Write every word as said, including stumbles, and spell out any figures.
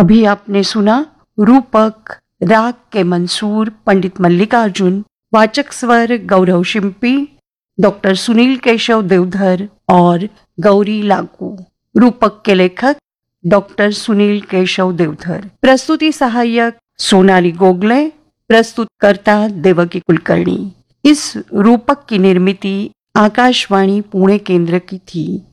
अभी आपने सुना रूपक, राग के मंसूर पंडित मल्लिकार्जुन, वाचक स्वर गौरव शिंपी, डॉक्टर सुनील केशव देवधर और गौरी लागू। रूपक के लेखक डॉक्टर सुनील केशव देवधर। प्रस्तुति सहायक सोनाली गोगले। प्रस्तुतकर्ता देवकी कुलकर्णी। इस रूपक की निर्मिति आकाशवाणी पुणे केंद्र की थी।